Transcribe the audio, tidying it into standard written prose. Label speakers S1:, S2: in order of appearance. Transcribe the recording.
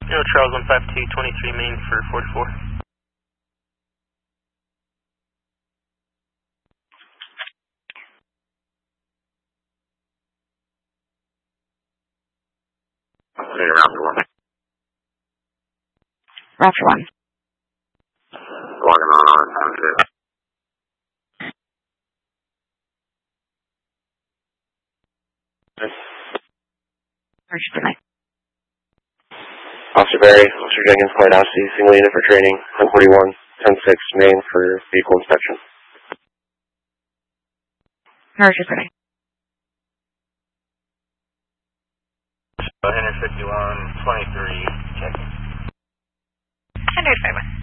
S1: Charles 15223 Main for 44.
S2: Raptor 1.
S3: Logging on, sounds good.
S2: Roger, good night.
S3: Officer Barry, Officer Jenkins, Clyde Ossey, single unit for training, 1041, 106 Main for vehicle inspection.
S2: Roger, good night.
S1: 151, 23, checking.
S2: 151.